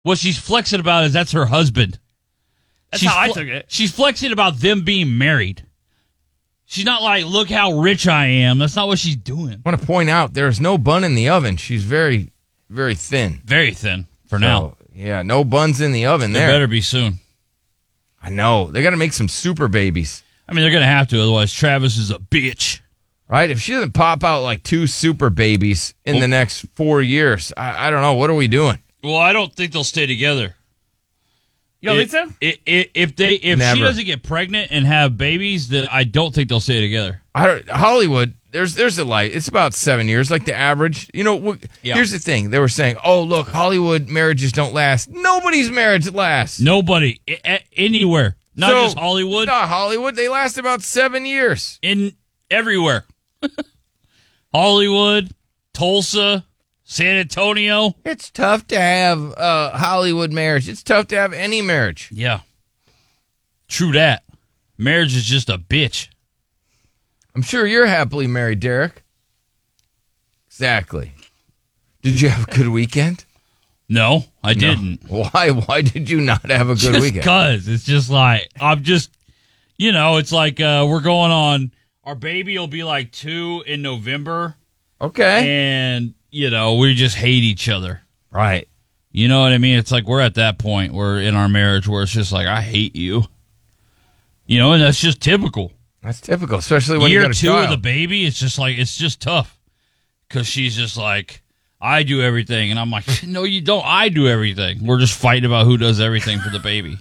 What she's flexing about is that's her husband. That's how I took it. She's flexing about them being married. She's not like, look how rich I am. That's not what she's doing. I want to point out there's no bun in the oven. She's very, very thin. Very thin for now. Yeah, no buns in the oven There there. better be soon. I know. They got to make some super babies. I mean, they're going to have to. Otherwise, Travis is a bitch. Right? If she doesn't pop out like 2 super babies in the next 4 years, I don't know. What are we doing? Well, I don't think they'll stay together. You don't think so? If she doesn't get pregnant and have babies, then I don't think they'll stay together. Hollywood, there's a light. It's about 7 years, like the average. You know, here's the thing. They were saying, oh, look, Hollywood marriages don't last. Nobody's marriage lasts. Nobody. Anywhere. Not just Hollywood. Not Hollywood. They last about 7 years. In everywhere. Hollywood, Tulsa, San Antonio. It's tough to have a Hollywood marriage. It's tough to have any marriage. Yeah. True that. Marriage is just a bitch. I'm sure you're happily married, Derek. Exactly. Did you have a good weekend? No, I didn't. Why? Why did you not have a good weekend? Because it's just like, I'm just, it's like we're going on, our baby will be like 2 in November. Okay. And, we just hate each other. Right. You know what I mean? It's like we're at that point where in our marriage where it's just like, I hate you. And that's just typical. That's typical, especially when you got a child. Year 2 of the baby, it's just like, it's just tough. Because she's just like, I do everything. And I'm like, no, you don't. I do everything. We're just fighting about who does everything for the baby.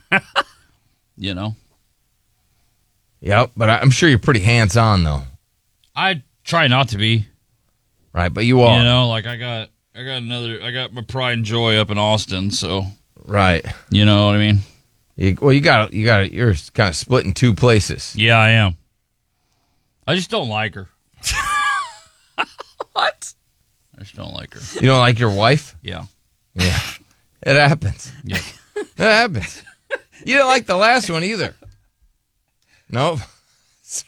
Yep, but I'm sure you're pretty hands-on, though. I try not to be. Right, but you are. Like I got my pride and joy up in Austin, so. Right. You know what I mean? You're kind of split in 2 places. Yeah, I am. I just don't like her. What? I just don't like her. You don't like your wife? Yeah. Yeah. It happens. Yeah. It happens. You didn't like the last one either. Nope. So,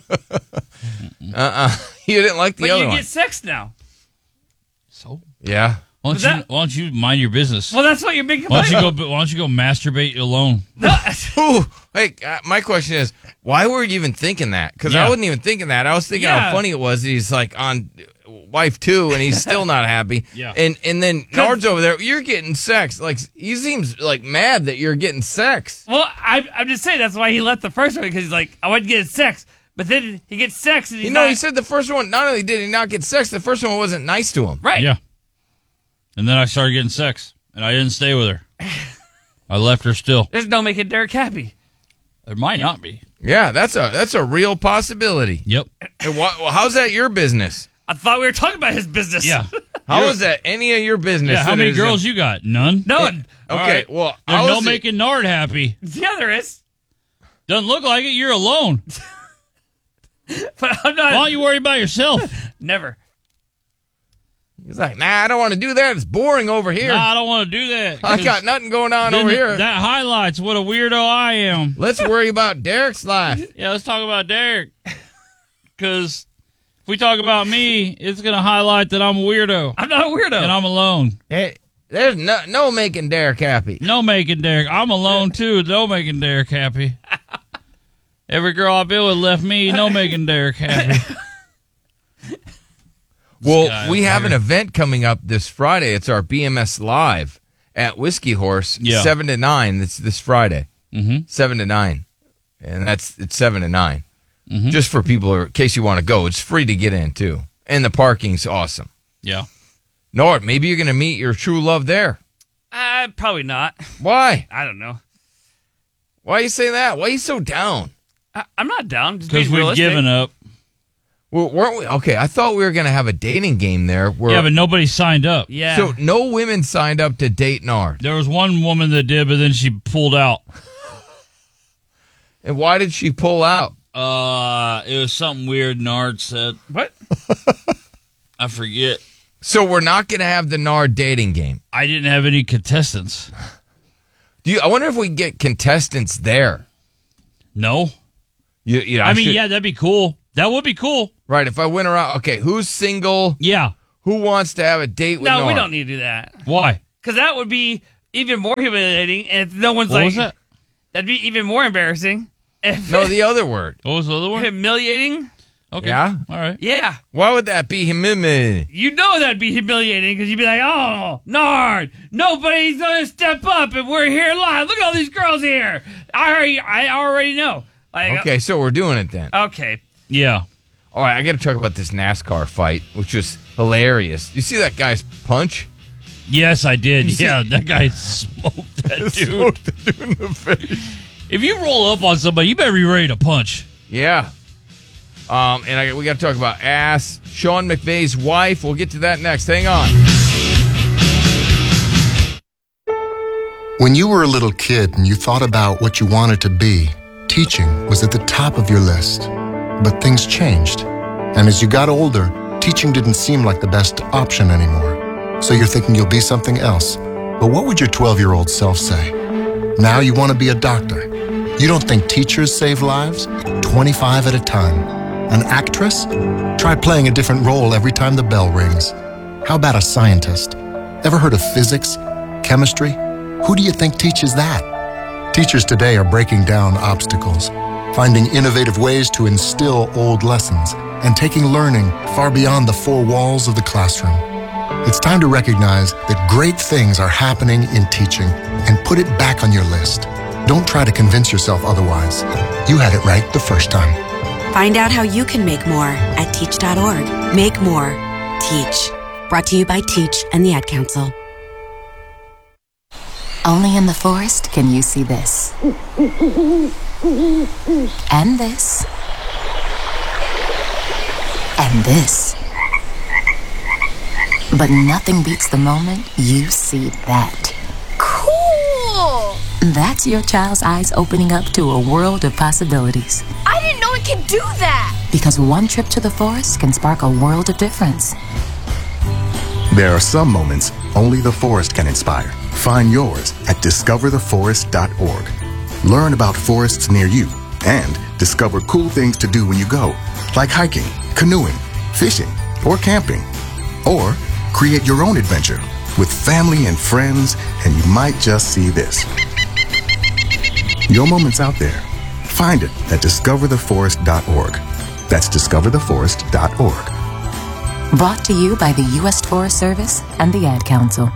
You didn't like the other one. But you get sex now. So? Yeah. Why don't you mind your business? Well, that's what you're being Why complaining don't you go masturbate alone? Ooh, hey, my question is, why were you even thinking that? Because I wasn't even thinking that. I was thinking how funny it was that he's like on wife 2 and he's still not happy. Yeah. And then Nard's over there. You're getting sex. Like he seems like mad that you're getting sex. Well, I'm just saying that's why he left the first one, because he's like, I want to get sex. But then he gets sex and he's not. He said the first one, not only did he not get sex, the first one wasn't nice to him. Right. Yeah. And then I started getting sex, and I didn't stay with her. I left her still. There's no making Derek happy. There might not be. Yeah, that's a real possibility. Yep. And how's that your business? I thought we were talking about his business. Yeah. How is that any of your business? Yeah, how many girls you got? None? None. Okay, right. well, there's no making Nard happy. Yeah, there is. Doesn't look like it. You're alone. But I'm not. Why don't you worry about yourself? Never. He's like, nah, I don't want to do that. It's boring over here. Nah, I don't want to do that. I got nothing going on over here. That highlights what a weirdo I am. Let's worry about Derek's life. Yeah, let's talk about Derek. Because if we talk about me, it's going to highlight that I'm a weirdo. I'm not a weirdo. And I'm alone. Hey, there's no making Derek happy. No making Derek. I'm alone, too. No making Derek happy. Every girl I've been with left me. No making Derek happy. Well, we have an event coming up this Friday. It's our BMS Live at Whiskey Horse, 7 to 9. It's this Friday, 7 to 9. And it's 7 to 9. Just for people, in case you want to go. It's free to get in, too. And the parking's awesome. Yeah. Nord, maybe you're going to meet your true love there. Probably not. Why? I don't know. Why you say that? Why are you so down? I'm not down. Because we've given up. Well, weren't we? Okay, I thought we were going to have a dating game there. Yeah, but nobody signed up. Yeah. So no women signed up to date Nard. There was one woman that did, but then she pulled out. And why did she pull out? It was something weird Nard said. What? I forget. So we're not going to have the Nard dating game. I didn't have any contestants. I wonder if we can get contestants there. No. Yeah, that'd be cool. That would be cool. Right, if I went around, okay, who's single? Yeah. Who wants to have a date with Nard? No, we don't need to do that. Why? Because that would be, even more humiliating. And if no one's What like, was that? that'd be even more embarrassing. If No, the other word. What was the other one? humiliating. Okay. Yeah? All right. Yeah. Why would that be humiliating? You know that'd be humiliating because you'd be like, oh, Nard, nobody's going to step up and we're here live. Look at all these girls here. I already know. Like, Okay, so we're doing it then. Okay. Yeah. All right, I got to talk about this NASCAR fight, which was hilarious. You see that guy's punch? Yes, I did. Yeah, that guy smoked that dude. Smoked the dude in the face. If you roll up on somebody, you better be ready to punch. Yeah. And we got to talk about ass. Sean McVay's wife. We'll get to that next. Hang on. When you were a little kid and you thought about what you wanted to be, teaching was at the top of your list. But things changed. And as you got older, teaching didn't seem like the best option anymore. So you're thinking you'll be something else. But what would your 12-year-old self say? Now you want to be a doctor. You don't think teachers save lives? 25 at a time. An actress? Try playing a different role every time the bell rings. How about a scientist? Ever heard of physics? Chemistry? Who do you think teaches that? Teachers today are breaking down obstacles, finding innovative ways to instill old lessons, and taking learning far beyond the four walls of the classroom. It's time to recognize that great things are happening in teaching and put it back on your list. Don't try to convince yourself otherwise. You had it right the first time. Find out how you can make more at teach.org. Make more. Teach. Brought to you by Teach and the Ad Council. Only in the forest can you see this. And this. And this. But nothing beats the moment you see that. Cool! That's your child's eyes opening up to a world of possibilities. I didn't know it could do that! Because one trip to the forest can spark a world of difference. There are some moments only the forest can inspire. Find yours at discovertheforest.org. Learn about forests near you and discover cool things to do when you go, like hiking, canoeing, fishing, or camping. Or create your own adventure with family and friends, and you might just see this. Your moment's out there. Find it at discovertheforest.org. That's discovertheforest.org. Brought to you by the U.S. Forest Service and the Ad Council.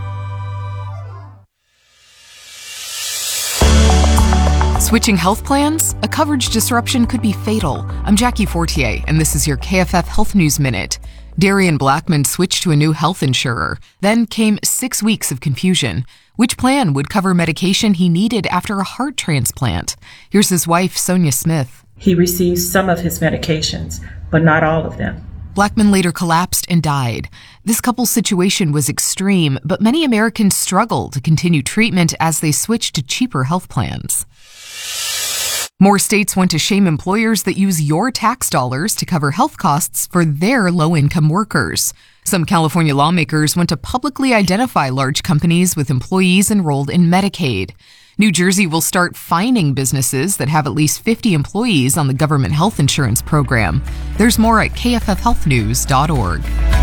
Switching health plans? A coverage disruption could be fatal. I'm Jackie Fortier, and this is your KFF Health News Minute. Darian Blackman switched to a new health insurer. Then came 6 weeks of confusion. Which plan would cover medication he needed after a heart transplant? Here's his wife, Sonia Smith. He received some of his medications, but not all of them. Blackman later collapsed and died. This couple's situation was extreme, but many Americans struggle to continue treatment as they switch to cheaper health plans. More states want to shame employers that use your tax dollars to cover health costs for their low-income workers. Some California lawmakers want to publicly identify large companies with employees enrolled in Medicaid. New Jersey will start fining businesses that have at least 50 employees on the government health insurance program. There's more at kffhealthnews.org.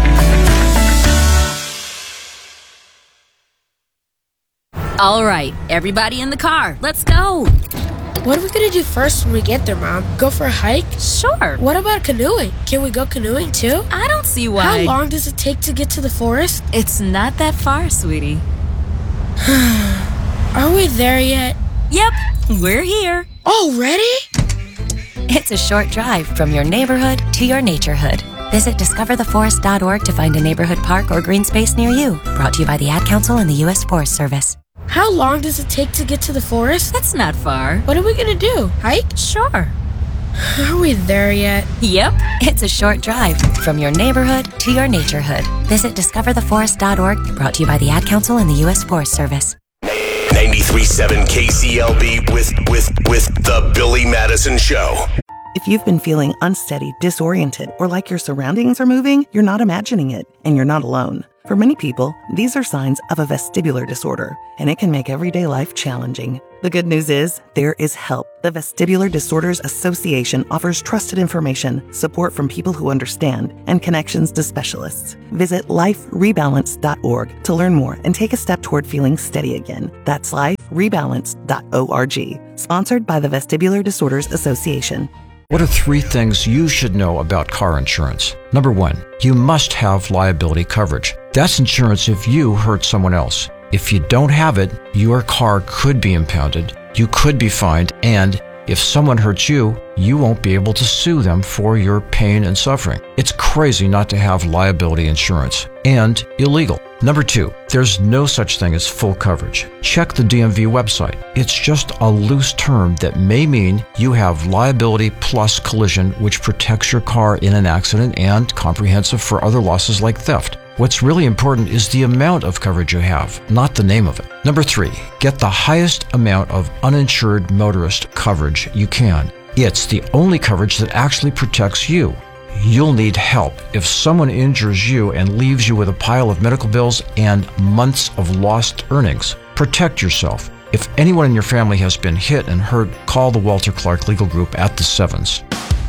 All right, everybody in the car, let's go. What are we gonna do first when we get there, Mom? Go for a hike? Sure. What about canoeing? Can we go canoeing too? I don't see why. How long does it take to get to the forest? It's not that far, sweetie. Are we there yet? Yep, we're here. Already? It's a short drive from your neighborhood to your naturehood. Visit discovertheforest.org to find a neighborhood park or green space near you. Brought to you by the Ad Council and the U.S. Forest Service. How long does it take to get to the forest? That's not far. What are we gonna do? Hike? Sure. Are we there yet? Yep. It's a short drive from your neighborhood to your naturehood. Visit discovertheforest.org. Brought to you by the Ad Council and the U.S. Forest Service. 93.7 KCLB with the Billy Madison Show. If you've been feeling unsteady, disoriented, or like your surroundings are moving, you're not imagining it, and you're not alone. For many people, these are signs of a vestibular disorder, and it can make everyday life challenging. The good news is there is help. The Vestibular Disorders Association offers trusted information, support from people who understand, and connections to specialists. Visit liferebalance.org to learn more and take a step toward feeling steady again. That's liferebalance.org. Sponsored by the Vestibular Disorders Association. What are 3 things you should know about car insurance? Number 1, you must have liability coverage. That's insurance if you hurt someone else. If you don't have it, your car could be impounded, you could be fined, and if someone hurts you, you won't be able to sue them for your pain and suffering. It's crazy not to have liability insurance, and illegal. Number 2, there's no such thing as full coverage. Check the DMV website. It's just a loose term that may mean you have liability plus collision, which protects your car in an accident and comprehensive for other losses like theft. What's really important is the amount of coverage you have, not the name of it. Number 3, get the highest amount of uninsured motorist coverage you can. It's the only coverage that actually protects you. You'll need help if someone injures you and leaves you with a pile of medical bills and months of lost earnings. Protect yourself. If anyone in your family has been hit and hurt, call the Walter Clark Legal Group at the 7s.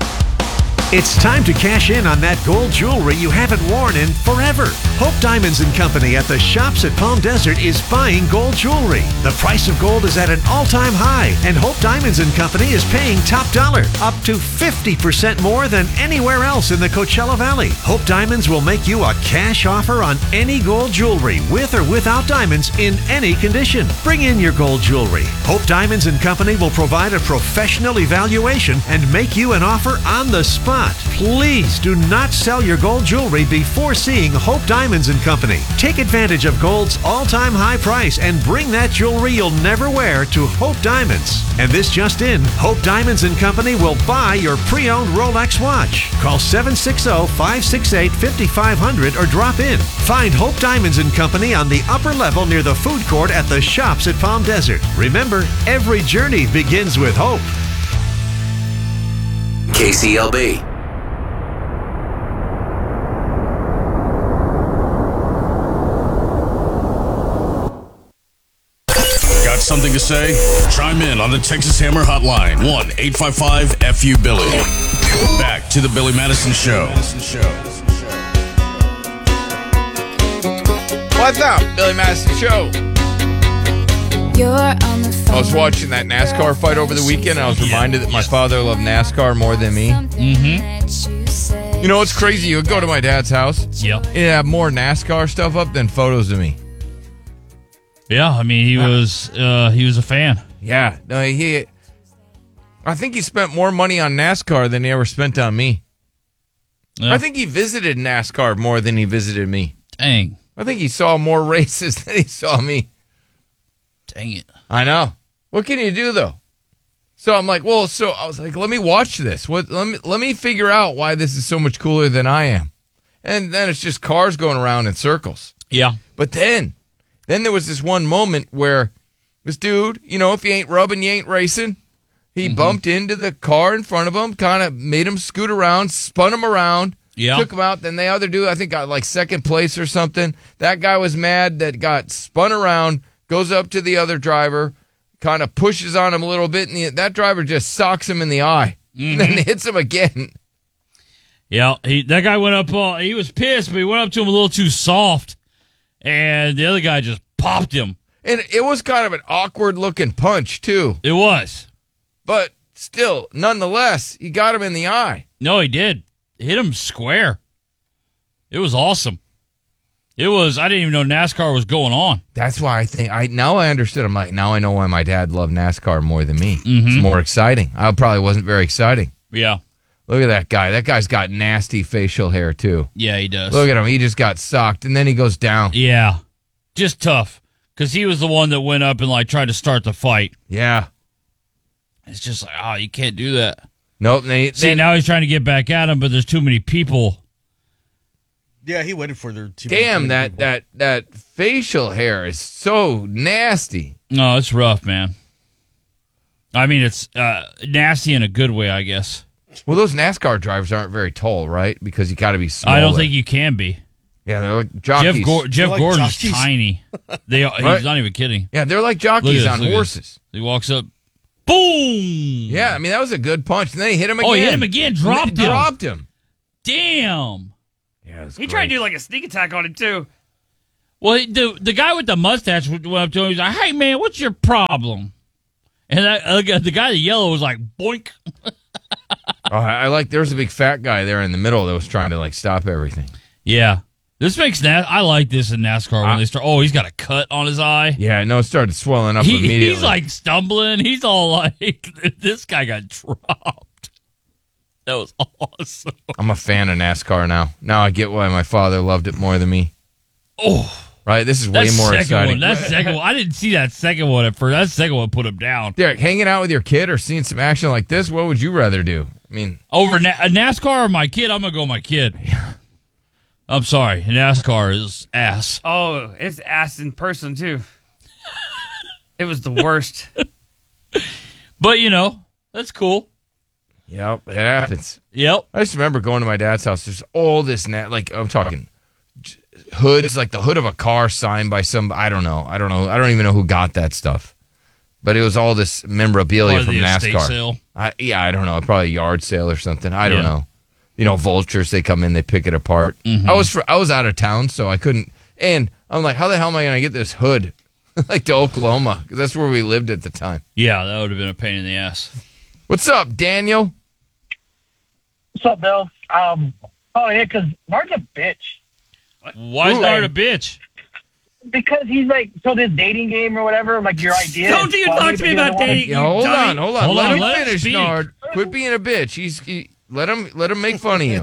It's time to cash in on that gold jewelry you haven't worn in forever. Hope Diamonds & Company at the Shops at Palm Desert is buying gold jewelry. The price of gold is at an all-time high, and Hope Diamonds & Company is paying top dollar, up to 50% more than anywhere else in the Coachella Valley. Hope Diamonds will make you a cash offer on any gold jewelry, with or without diamonds, in any condition. Bring in your gold jewelry. Hope Diamonds & Company will provide a professional evaluation and make you an offer on the spot. Please do not sell your gold jewelry before seeing Hope Diamonds & Company. Take advantage of gold's all-time high price and bring that jewelry you'll never wear to Hope Diamonds. And this just in, Hope Diamonds & Company will buy your pre-owned Rolex watch. Call 760-568-5500 or drop in. Find Hope Diamonds & Company on the upper level near the food court at the Shops at Palm Desert. Remember, every journey begins with hope. KCLB. Got something to say? Chime in on the Texas Hammer Hotline, 1-855-FU-BILLY. Back to the Billy Madison Show. What's up, Billy Madison Show? You're on the phone. I was watching that NASCAR fight over the weekend, and I was reminded that my father loved NASCAR more than me. Mm-hmm. You know what's crazy? You would go to my dad's house. Yeah. He'd have more NASCAR stuff up than photos of me. Yeah, I mean, he was a fan. Yeah. No, I think he spent more money on NASCAR than he ever spent on me. Yeah. I think he visited NASCAR more than he visited me. Dang. I think he saw more races than he saw me. Dang it. I know. What can you do, though? So I'm like, I was like, let me watch this. Let me figure out why this is so much cooler than I am. And then it's just cars going around in circles. Yeah. But then there was this one moment where this dude, if you ain't rubbing, you ain't racing. He bumped into the car in front of him, kind of made him scoot around, spun him around. Yeah. Took him out. Then the other dude, I think, got like second place or something. That guy was mad that got spun around. Goes up to the other driver, kind of pushes on him a little bit, and that driver just socks him in the eye, and then hits him again. Yeah, that guy went up, he was pissed, but he went up to him a little too soft, and the other guy just popped him. And it was kind of an awkward-looking punch, too. It was. But still, nonetheless, he got him in the eye. No, he did. Hit him square. It was awesome. I didn't even know NASCAR was going on. That's why now I understood. I'm like, now I know why my dad loved NASCAR more than me. Mm-hmm. It's more exciting. I probably wasn't very exciting. Yeah. Look at that guy. That guy's got nasty facial hair, too. Yeah, he does. Look at him. He just got socked, and then he goes down. Yeah. Just tough. Because he was the one that went up and, tried to start the fight. Yeah. It's just like, you can't do that. Nope. Now he's trying to get back at him, but there's too many people. Yeah, he waited for their team. Damn, that facial hair is so nasty. No, it's rough, man. I mean, it's nasty in a good way, I guess. Well, those NASCAR drivers aren't very tall, right? Because you got to be small. I don't think you can be. Yeah, they're like jockeys. Jeff like Gordon's jockeys. tiny. He's not even kidding. Yeah, they're like Look jockeys at on this, look at horses. this. He walks up. Boom! Yeah, I mean, that was a good punch. And then he hit him again. Oh, he hit him again. Dropped him. Damn. Yeah, he tried to do like a sneak attack on him too. Well, the guy with the mustache went up to him. He's like, "Hey, man, what's your problem?" And the guy in the yellow was like, "Boink." I like. There was a big fat guy there in the middle that was trying to like stop everything. Yeah, this makes I like this in NASCAR when they start. Oh, he's got a cut on his eye. Yeah, no, it started swelling up immediately. He's like stumbling. He's all like, "This guy got dropped." That was awesome. I'm a fan of NASCAR now. Now I get why my father loved it more than me. Oh. Right, this is way more exciting. That second one, I didn't see that second one at first. That second one put him down. Derek, hanging out with your kid or seeing some action like this, what would you rather do? I mean, over NASCAR or my kid, I'm gonna go my kid. I'm sorry, NASCAR is ass. Oh, it's ass in person too. It was the worst. But that's cool. Yep, it happens. Yep. I just remember going to my dad's house. There's all this like I'm talking hoods, like the hood of a car signed by some. I don't know. I don't even know who got that stuff. But it was all this memorabilia from NASCAR. Sale. I don't know. Probably a yard sale or something. I don't know. Vultures, they come in, they pick it apart. Mm-hmm. I was out of town, so I couldn't. And I'm like, how the hell am I going to get this hood like to Oklahoma? Because that's where we lived at the time. Yeah, that would have been a pain in the ass. What's up, Daniel? What's up, Bill? Because Mark's a bitch. Why is Nard a bitch? Because he's like, so this dating game or whatever, like your idea. Don't you talk to me about dating. Hold on. Let him let him finish, speak. Nard. Quit being a bitch. Let him make fun of you.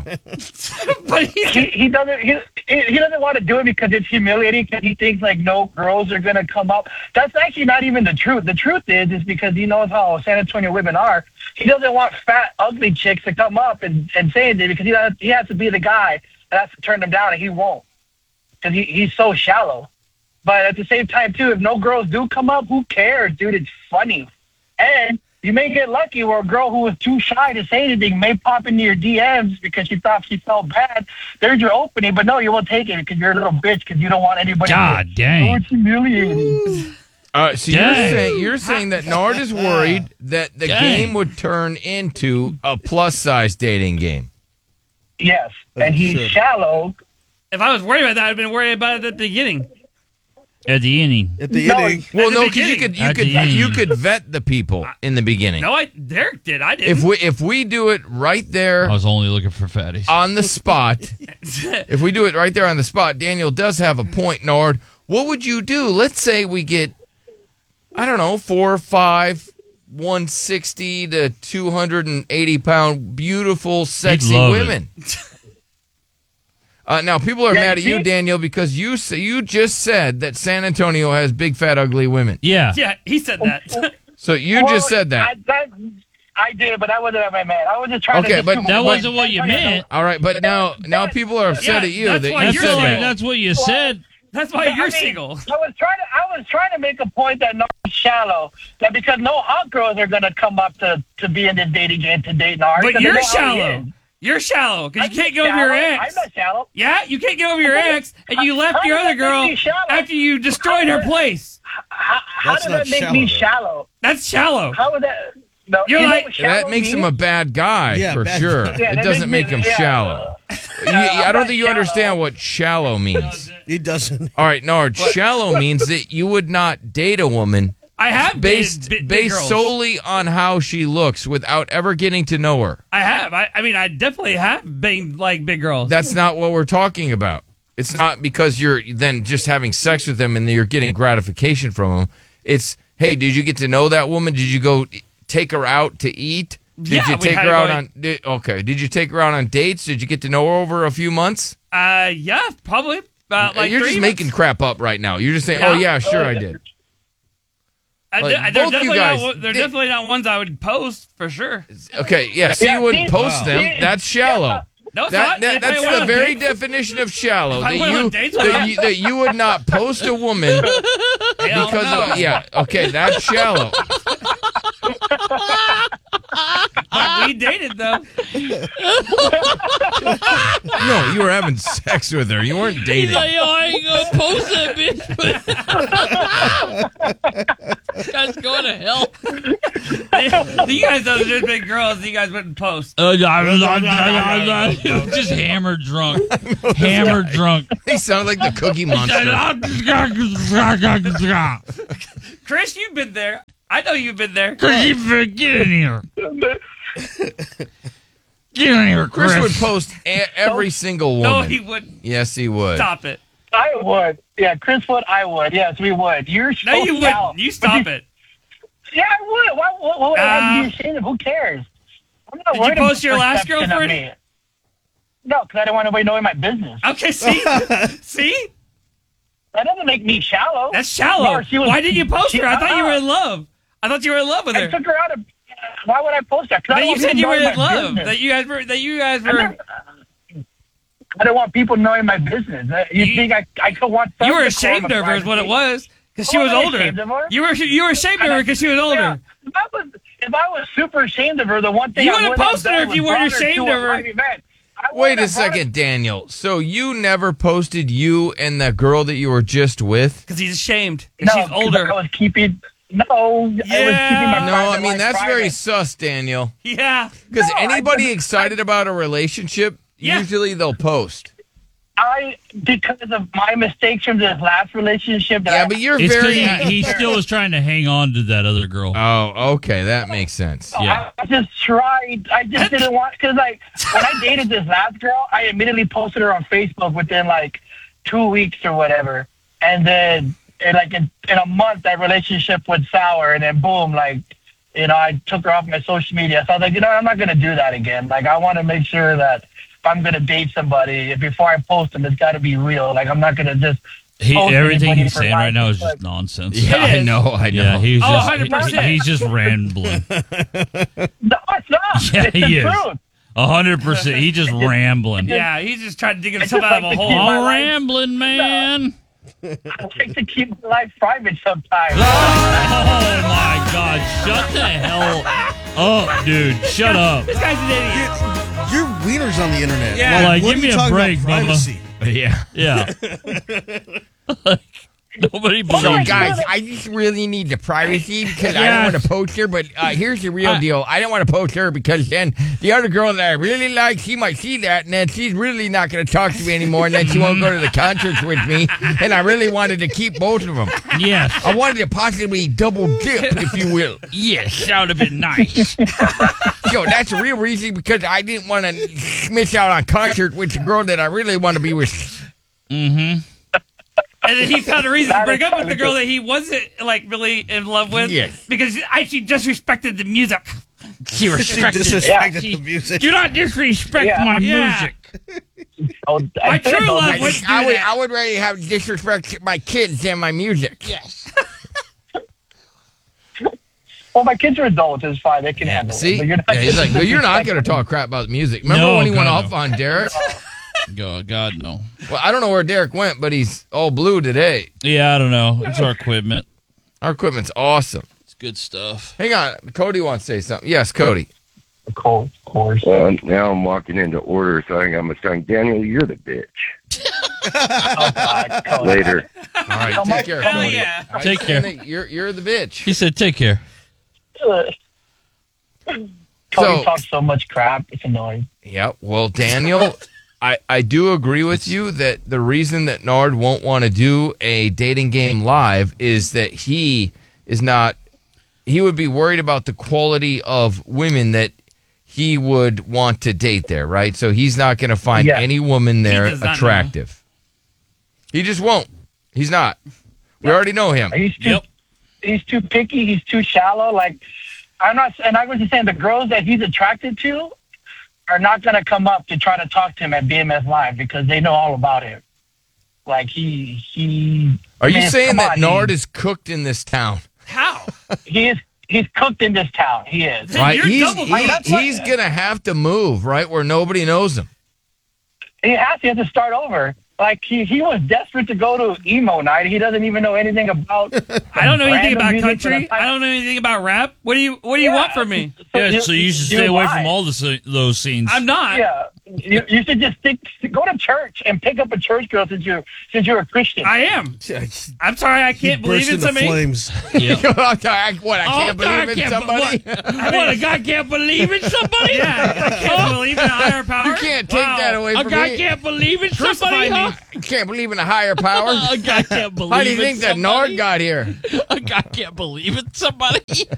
But he doesn't want to do it because it's humiliating, because he thinks like no girls are gonna come up. That's actually not even the truth. The truth is because he knows how San Antonio women are. He doesn't want fat, ugly chicks to come up and say anything, because he has to be the guy that has to turn them down, and he won't, because he's so shallow. But at the same time, too, if no girls do come up, who cares, dude? It's funny. And you may get lucky where a girl who was too shy to say anything may pop into your DMs because she thought she felt bad. There's your opening, but no, you won't take it because you're a little bitch, because you don't want anybody God to dang. So it's humiliating. So you're saying that Nard is worried that the game would turn into a plus-size dating game. Yes, and he's shallow. If I was worried about that, I'd been worried about it at the beginning. At the inning. Well, no, because you could vet the people in the beginning. No, Derek did. I didn't. If we do it right there, I was only looking for fatties on the spot. If we do it right there on the spot, Daniel does have a point, Nard. What would you do? Let's say we get, I don't know, 4 or 5 160 to 280 pound beautiful, sexy women. Now, people are mad at you, Daniel, because you just said that San Antonio has big, fat, ugly women. Yeah. Yeah, he said that. So you just said that. I did, but that wasn't what I meant. I was just trying to... Okay, but that wasn't what you meant. All right, but now people are upset at you that you said that. That's what you said. That's why you're single. I was trying to make a point that Nard is shallow, that because no hot girls are going to come up to be in this dating game to date Nard. But you're shallow. You're shallow because you can't get over your ex. I'm not shallow. Yeah, you can't get over your ex, and you left your other girl after you destroyed her place. How does that make me shallow? That's shallow. How would that... No, you're that makes him a bad guy, for sure. It doesn't make him shallow. I don't think you understand what shallow means. He doesn't. All right, Nard, shallow means that you would not date a woman I have based solely on how she looks without ever getting to know her. I have. I mean, I definitely have been like big girls. That's not what we're talking about. It's not because you're then just having sex with them and you're getting gratification from them. It's, hey, did you get to know that woman? Did you go take her out to eat? Did you take her out on? Did you take her out on dates? Did you get to know her over a few months? Yeah, probably. Like you're just making crap up right now. You're just saying, "Oh yeah, sure, I did." They're definitely not ones I would post for sure. Okay, yeah. So you wouldn't post them. That's shallow. No, that's the very definition of shallow. That you would not post a woman because of, okay, that's shallow. We dated though. No, you were having sex with her. You weren't dating. He's like, yo, I ain't gonna post that bitch. This guy's going to hell. You guys know there's big girls. You guys wouldn't post. Just hammered drunk. Hammered drunk. He sounded like the Cookie Monster. Chris, you've been there. I know you've been there. Get in here. Get in here, Chris. Chris would post every single woman. No, he wouldn't. Yes, he would. Stop it. I would. Yeah, Chris would. I would. Yes, we would. You're so No, you wouldn't. You stop it. Yeah, I would. What would I have to be ashamed of? Who cares? I'm not Did worried you post about your last perception of girlfriend? me. No, because I don't want nobody knowing my business. Okay, see? See? That doesn't make me shallow. That's shallow. No, Why didn't you post her? I thought you were in love. I thought you were in love with her. I took her out of. Why would I post that? That you said you were in love. That you guys were. I don't want people knowing my business. You think I could want? You were ashamed of her, is what it was, because she was older. You were ashamed of her because she was older. If I was super ashamed of her, the one thing you I would have posted her if you weren't ashamed of her. Wait a second, Daniel. So you never posted you and the girl that you were just with? Because he's ashamed. No, she's older. I was keeping. No, I was keeping my No, I mean that's very sus, Daniel. Yeah. Because anybody excited about a relationship, usually they'll post. Because of my mistakes from this last relationship. But you're It's very. 'cause he still was trying to hang on to that other girl. Oh, okay, that makes sense. Yeah. I just tried. I just didn't want, because like when I dated this last girl, I immediately posted her on Facebook within like 2 weeks or whatever, and then in a month that relationship went sour, and then boom, like I took her off my social media. So I was like, I'm not gonna do that again. Like I want to make sure that if I'm gonna date somebody, before I post them, it's got to be real. Like I'm not gonna just. Everything he's saying right now is just nonsense. Yeah, I know. Yeah, he's just 100%. he's just rambling. No, it's not. Yeah, it's he the is. truth. 100%. He's just rambling. Yeah, he's just trying to dig himself out of a hole. I'm rambling, man. I like to keep my life private sometimes. Oh my God! Shut the hell up, dude. Shut up. This guy's an idiot. Your wiener's on the internet. Yeah. Like, what give are me you a talking break, about privacy? Yeah. Yeah. Nobody believes So, you. guys, I just really need the privacy because I don't want to post her. But here's the real deal. I don't want to post her because then the other girl that I really like, she might see that, and then she's really not going to talk to me anymore, and then she won't go to the concerts with me. And I really wanted to keep both of them. Yes. I wanted to possibly double dip, if you will. Yes, that would have been nice. So that's the real reason, because I didn't want to miss out on concert with the girl that I really want to be with. Mm-hmm. And then he found a reason to break up with the girl that he wasn't like really in love with. Yes. Because she disrespected the music. She disrespected the music. Do not disrespect my music. My true love would do that. I would rather have disrespect my kids than my music. Yes. Well, my kids are adults. It's fine. They can handle See? it. But you're not He's like, you're not going to talk crap about music. Remember No, when he went God, off no. on Derek? God, no. Well, I don't know where Derek went, but he's all blue today. Yeah, I don't know. It's our equipment. Our equipment's awesome. It's good stuff. Hang on. Cody wants to say something. Yes, Cody. Of course. Now I'm walking into order, so I think I'm saying, Daniel, you're the bitch. Later. All right, take care, Hell Cody. yeah. I Take understand care. that You're the bitch. He said, take care. Cody talks so much crap. It's annoying. Yeah, well, Daniel, I do agree with you that the reason that Nard won't want to do a dating game live is that he would be worried about the quality of women that he would want to date there, right? So he's not going to find any woman there does not attractive. He just won't. He's not. We already know him. He's too picky. He's too shallow. Like, I was just saying the girls that he's attracted to are not going to come up to try to talk to him at BMS Live because they know all about him. Like he. Are you saying that Nard is cooked in this town? How? He's cooked in this town. He is. Right? You're He's going to have to move right where nobody knows him. He has to start over. Like he was desperate to go to emo night. He doesn't even know anything about. I don't know anything random about music, country. but I don't know anything about rap. What do you want from me? Yeah, so you should stay away from all those scenes. I'm not. Yeah, you should just go to church and pick up a church girl since you're a Christian. I am. I'm sorry, I can't believe in somebody. Flames. Yeah. I can't believe in somebody. What, a guy can't believe in somebody? Yeah, I can't believe in a higher power. You can't take that away from me. A guy can't believe in somebody, huh? You can't believe in a higher power. A guy can't believe in somebody. How do you think that Nord got here? A guy can't believe in somebody.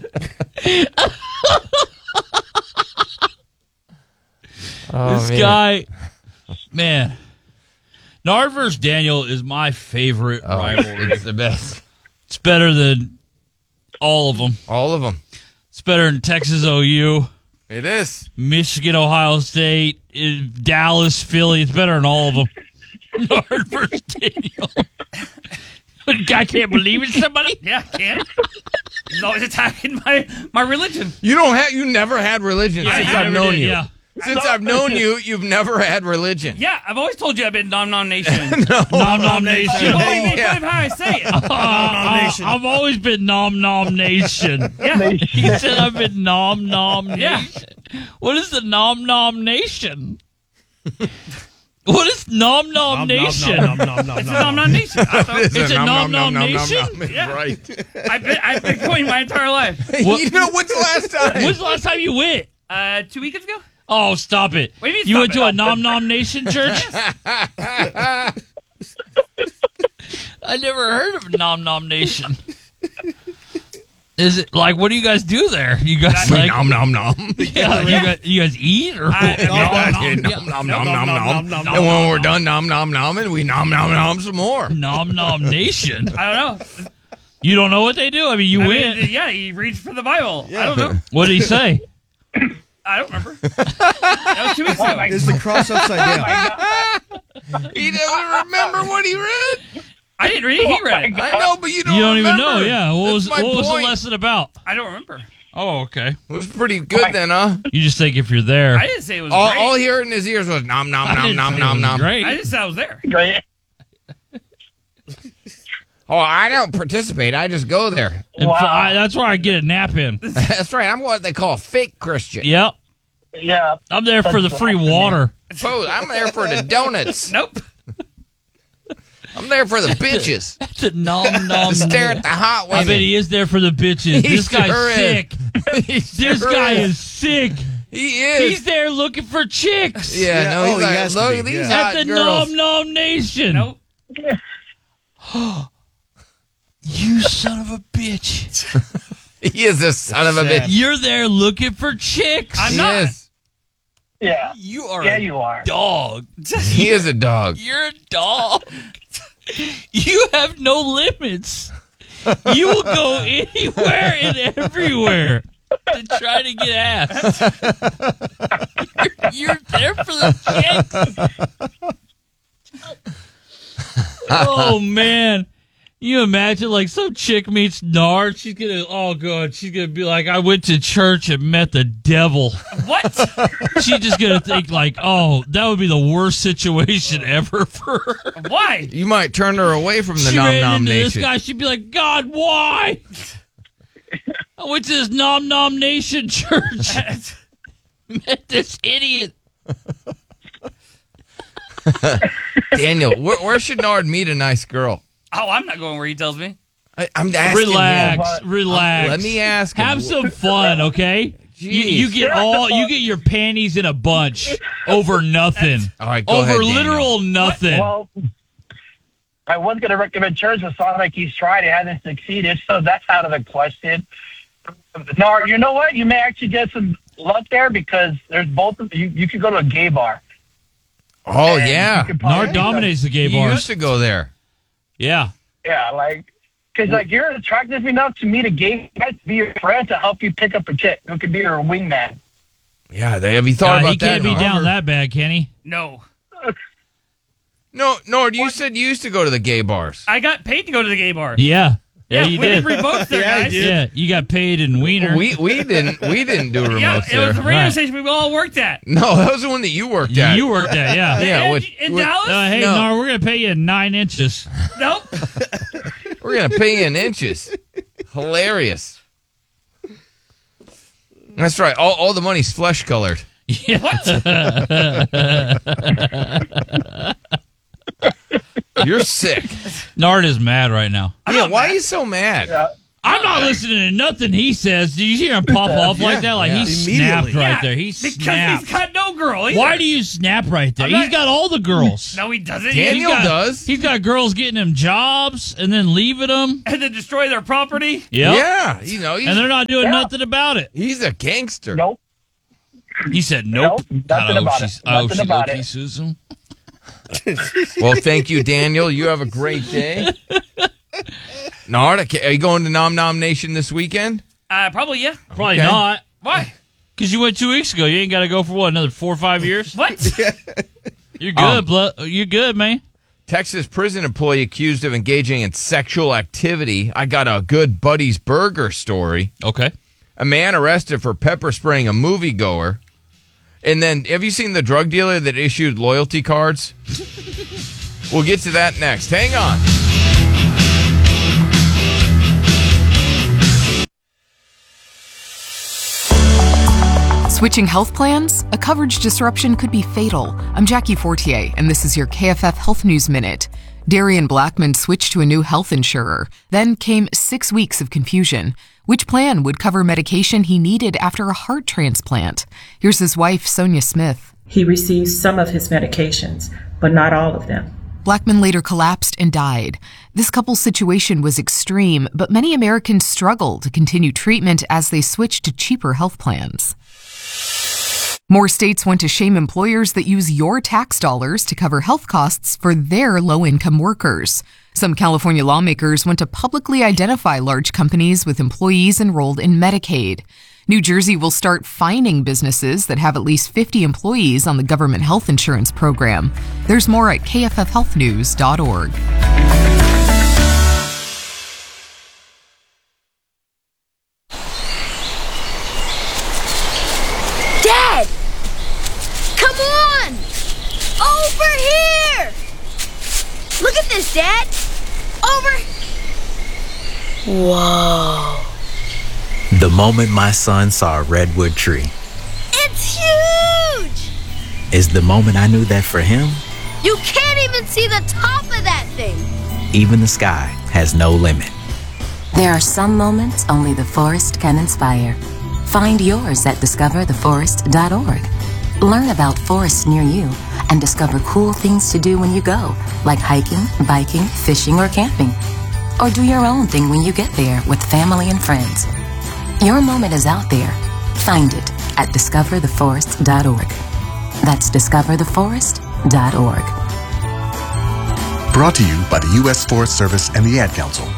This guy, man. Nard versus Daniel is my favorite rivalry. It's the best. It's better than all of them. All of them. It's better than Texas OU. It is. Michigan, Ohio State, Dallas, Philly. It's better than all of them. Nard versus Daniel. The guy can't believe in somebody? Yeah, I can't. He's always attacking my religion. You never had religion since I've known you. Yeah. Since I've known you, you've never had religion. Yeah, I've always told you I've been Nom Nom Nation. Nom Nom Nation. You always make fun of how I say it. I've always been Nom Nom Nation. Yeah. He said I've been Nom Nom Nation. What is the Nom Nom Nation? What is Nom Nom Nation? It's a Nom Nom Nation. It's a Nom Nom Nation? Yeah. Right. I've been going my entire life. You know, when's the last time? When's the last time you went? 2 weekends ago. Oh, stop it. What do you mean, You went stop to it? a Nom Nom Nation church? I never heard of Nom Nom Nation. Is it like, what do you guys do there? You guys like nom nom nom. Yeah, you guys eat or nom nom nom. And when we're done nom nom nom, and we nom nom nom some more. Nom Nom Nation. I don't know. You don't know what they do? I mean, you went. Yeah, he reads from the Bible. I don't know. What did he say? I don't remember. That was 2 weeks ago. Is the cross upside down? He doesn't remember what he read. I didn't read it. He read it. I know, but you don't even remember. know. Yeah. What was my the point. lesson about? I don't remember. Oh, okay. It was pretty good then, huh? You just think if you're there. I didn't say it was All, great. all he heard in his ears was nom nom nom nom nom nom. Great. I just said I was there. Great. Oh, I don't participate. I just go there. And that's where I get a nap in. That's right. I'm what they call a fake Christian. Yep. Yeah. I'm there for the free water. Oh, I'm there for the donuts. Nope. I'm there for the bitches. That's a Nom Nom. Stare at the hot women. I bet he is there for the bitches. He This guy's sure is. sick. This sure guy is. is sick. He is. He's there looking for chicks. Yeah, no, he's he like, has to look be, at these yeah. hot At the girls. Nom Nom Nation. Nope. You son of a bitch. He is a son of a bitch. You're there looking for chicks. I'm He not. is. Yeah. You are Yeah, a you are. dog. He is a dog. You're a dog. You have no limits. You will go anywhere and everywhere to try to get ass. You're there for the chicks. Oh, man. You imagine, like, some chick meets Nard. She's going to be like, I went to church and met the devil. What? She's just going to think, like, oh, that would be the worst situation ever for her. Why? You might turn her away from the She nom ran nom into this nation. guy. She'd be like, God, why? I went to this Nom Nom Nation church. Met this idiot. Daniel, where should Nard meet a nice girl? Oh, I'm not going where he tells me. I'm asking Relax, him. relax. Let me ask him. Have some fun, okay? You get your panties in a bunch over nothing. All right, go over ahead, Daniel. literal nothing. Well, I was going to recommend church, but sounds like he's tried. It hasn't succeeded, so that's out of the question. No, you know what? You may actually get some luck there because there's both of you. You could go to a gay bar. Oh, And yeah. you could probably- Nard dominates the gay He bars. used to go there. Yeah. Yeah, because you're attractive enough to meet a gay guy to be your friend to help you pick up a chick who could be your wingman. Yeah, have you thought about he can't that? be down that bad, can he? No. No, Nord, you said you used to go to the gay bars. I got paid to go to the gay bar. Yeah. Yeah, you we did. did remotes there, guys. Yeah, you got paid in Wiener. We didn't do remotes Yeah, it there. was the radio station we all worked at. No, that was the one that you worked at. You worked at, yeah. Yeah, In Dallas? Hey, No. Nar, we're going to pay you 9 inches. Nope. We're going to pay you in inches. Hilarious. That's right. All the money's flesh colored. Yeah. You're sick. Nard is mad right now. Yeah, why are you so mad? I'm not listening to nothing he says. Did you hear him pop off like that? Like he snapped right there. He Because snapped. he's got no girl either. Why do you snap right there? I'm not- He's got all the girls. No, he doesn't. Daniel does. He's got girls getting him jobs and then leaving them. And then destroy their property. Yep. Yeah, and they're not doing nothing about it. He's a gangster. Nope. He said, "Nope." Nothing about it. Nothing about it. Susan. Well, thank you, Daniel. You have a great day. Nard, are you going to Nom Nom Nation this weekend? Probably, yeah. Probably Okay. not. Why? Because you went 2 weeks ago. You ain't got to go for what, another 4 or 5 years? What? You're good, you're good, man. Texas prison employee accused of engaging in sexual activity. I got a good Buddy's Burger story. Okay. A man arrested for pepper spraying a moviegoer. And then, have you seen the drug dealer that issued loyalty cards? We'll get to that next. Hang on. Switching health plans? A coverage disruption could be fatal. I'm Jackie Fortier, and this is your KFF Health News Minute. Darian Blackman switched to a new health insurer. Then came 6 weeks of confusion. Which plan would cover medication he needed after a heart transplant? Here's his wife, Sonia Smith. He received some of his medications, but not all of them. Blackman later collapsed and died. This couple's situation was extreme, but many Americans struggle to continue treatment as they switch to cheaper health plans. More states want to shame employers that use your tax dollars to cover health costs for their low-income workers. Some California lawmakers want to publicly identify large companies with employees enrolled in Medicaid. New Jersey will start fining businesses that have at least 50 employees on the government health insurance program. There's more at kffhealthnews.org. Dad! Come on! Over here! Look at this, Dad! Over! Whoa. The moment my son saw a redwood tree It's huge! is the moment I knew that for him, You can't even see the top of that thing! even the sky has no limit. There are some moments only the forest can inspire. Find yours at discovertheforest.org. Learn about forests near you and discover cool things to do when you go, like hiking, biking, fishing, or camping. Or do your own thing when you get there with family and friends. Your moment is out there. Find it at discovertheforest.org. That's discovertheforest.org. Brought to you by the U.S. Forest Service and the Ad Council.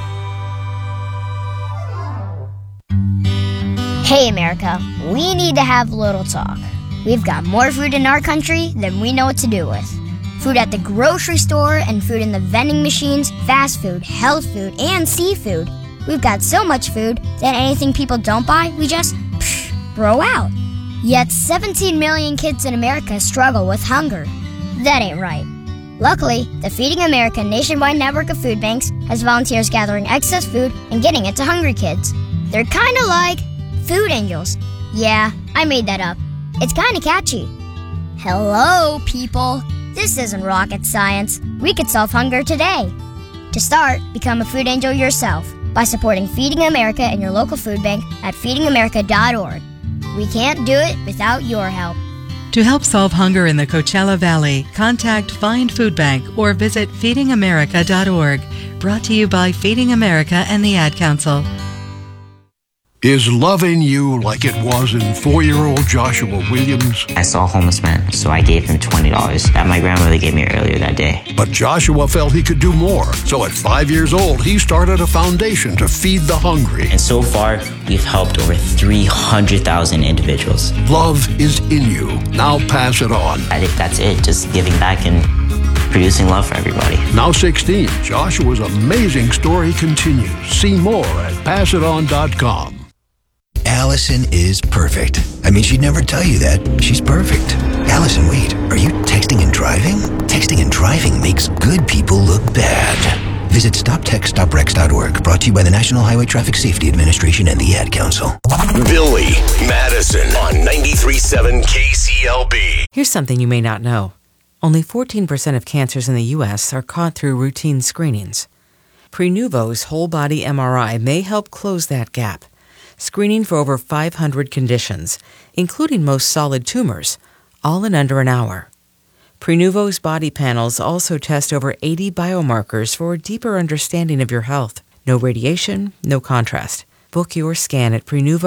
Hey, America, we need to have a little talk. We've got more food in our country than we know what to do with. Food at the grocery store and food in the vending machines, fast food, health food, and seafood. We've got so much food that anything people don't buy, we just throw out. Yet 17 million kids in America struggle with hunger. That ain't right. Luckily, the Feeding America nationwide network of food banks has volunteers gathering excess food and getting it to hungry kids. They're kind of like food angels. Yeah, I made that up. It's kind of catchy. Hello, people. This isn't rocket science. We could solve hunger today. To start, become a food angel yourself by supporting Feeding America in your local food bank at feedingamerica.org. We can't do it without your help. To help solve hunger in the Coachella Valley, contact Find Food Bank or visit feedingamerica.org. Brought to you by Feeding America and the Ad Council. Is love in you like it was in 4-year-old Joshua Williams? I saw a homeless man, so I gave him $20 that my grandmother gave me earlier that day. But Joshua felt he could do more. So at 5 years old, he started a foundation to feed the hungry. And so far, we've helped over 300,000 individuals. Love is in you. Now pass it on. I think that's it, just giving back and producing love for everybody. Now 16, Joshua's amazing story continues. See more at passiton.com. Allison is perfect. I mean, she'd never tell you that. She's perfect. Allison, wait, are you texting and driving? Texting and driving makes good people look bad. Visit StopTextStopWrecks.org. Brought to you by the National Highway Traffic Safety Administration and the Ad Council. Billy Madison on 93.7 KCLB. Here's something you may not know. Only 14% of cancers in the U.S. are caught through routine screenings. Prenuvo's whole-body MRI may help close that gap, screening for over 500 conditions, including most solid tumors, all in under an hour. Prenuvo's body panels also test over 80 biomarkers for a deeper understanding of your health. No radiation, no contrast. Book your scan at Prenuvo.